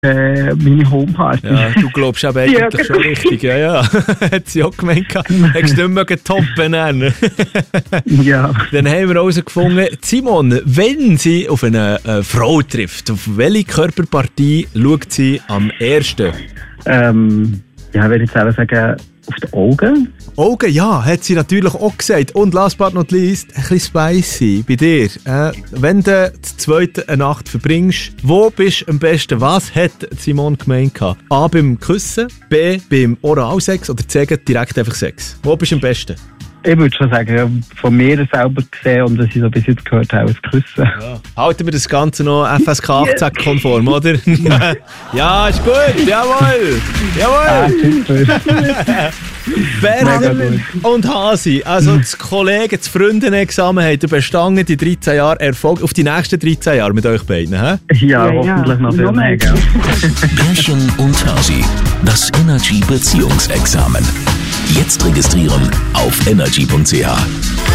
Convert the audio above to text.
meine Homeparty. Ja, du glaubst aber eigentlich schon richtig, ja. Hat sie auch gemeint, hättest du nicht mehr toppen nennen. Ja. Dann haben wir herausgefunden, Simon, wenn sie auf eine Frau trifft, auf welche Körperpartie schaut sie am ersten? Ja, würde ich selber sagen, auf die Augen. Augen, ja, hat sie natürlich auch gesagt. Und last but not least, ein bisschen spicy bei dir. Wenn du die zweite Nacht verbringst, wo bist du am besten? Was hat Simon gemeint? A, beim Küssen, B, beim Oralsex oder C, direkt einfach Sex? Wo bist du am besten? Ich würde schon sagen, von mir selber gesehen und was ich so bis jetzt gehört habe, das Küssen. Ja. Halten wir das Ganze noch FSK 18-konform, oder? Ja, ist gut, jawohl! Berner und Hasi, also das Kollegen, das Freundenexamen haben bestanden, die 13 Jahre Erfolg auf die nächsten 13 Jahre mit euch beiden, hä? Ja, hoffentlich noch viel mehr. Pärchen und Hasi, das Energy Beziehungsexamen. Jetzt registrieren auf energy.ch.